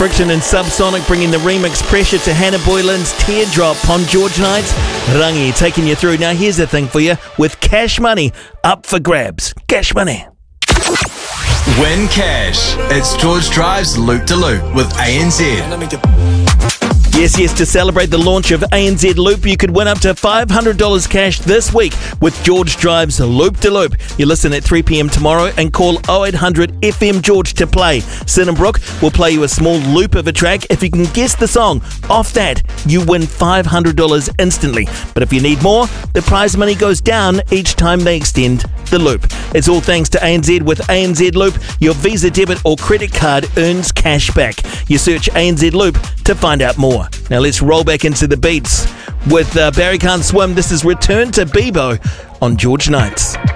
Friction and Subsonic bringing the remix Pressure to Hannah Boylan's Teardrop on George Knight's Rangi, taking you through. Now here's the thing for you, with cash money up for grabs. Cash money. Win cash. It's George Drive's Loop de Loop with ANZ. Yes, to celebrate the launch of ANZ Loop, you could win up to $500 cash this week with George Drive's Loop de Loop. You listen at 3 p.m. tomorrow and call 0800 FM George to play. Cinnabrook will play you a small loop of a track. If you can guess the song off that, you win $500 instantly. But if you need more, the prize money goes down each time they extend the loop. It's all thanks to ANZ. With ANZ Loop, your Visa debit or credit card earns cash back. You search ANZ Loop to find out more. Now let's roll back into the beats. With Barry Can't Swim, this is Return to Bebo on George Nights.